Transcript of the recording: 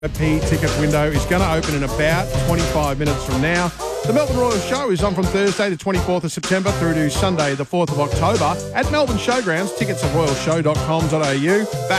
VIP ticket window is going to open in about 25 minutes from now. The Melbourne Royal Show is on from Thursday the 24th of September through to Sunday the 4th of October at Melbourne Showgrounds. Tickets at royalshow.com.au. Back